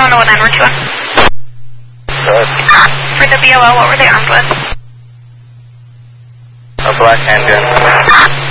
on the 1912. Good. For the BLO, what were they armed with? A black handgun.